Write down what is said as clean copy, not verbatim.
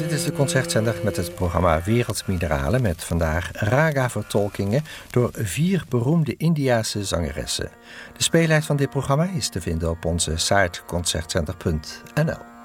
Dit is de Concertzender met het programma Wereldmineralen met vandaag raga-vertolkingen door 4 beroemde Indiase zangeressen. De speellijst van dit programma is te vinden op onze site concertzender.nl.